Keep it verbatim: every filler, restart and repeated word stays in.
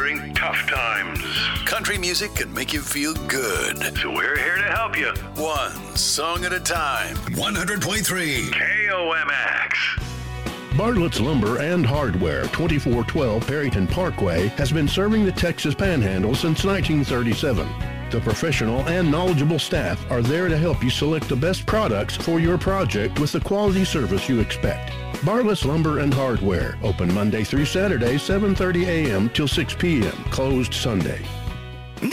during tough times. Country music can make you feel good. So we're here to help you. One song at a time. one hundred point three K O M X. Bartlett's Lumber and Hardware, twenty-four twelve Perryton Parkway, has been serving the Texas Panhandle since nineteen thirty-seven. The professional and knowledgeable staff are there to help you select the best products for your project with the quality service you expect. Bartlett's Lumber and Hardware, open Monday through Saturday, seven thirty a.m. till six p.m., closed Sunday.